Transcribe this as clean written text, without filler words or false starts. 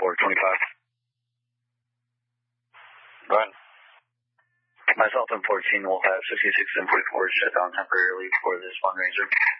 Go ahead. Myself and 14 will have 66 and 44 shut down temporarily for this fundraiser.